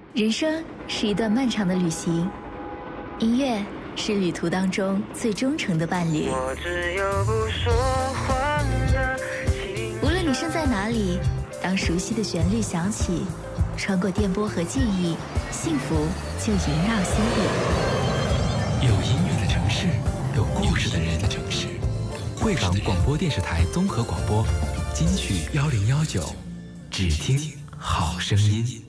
人生是一段漫长的旅行，音乐是旅途当中最忠诚的伴侣。 我只有不说谎的情。 无论你身在哪里，当熟悉的旋律响起，穿过电波和记忆，幸福就萦绕心里。 有音乐的城市，有故事的人的城市。贵港广播电视台综合广播，金曲1019，只听好声音。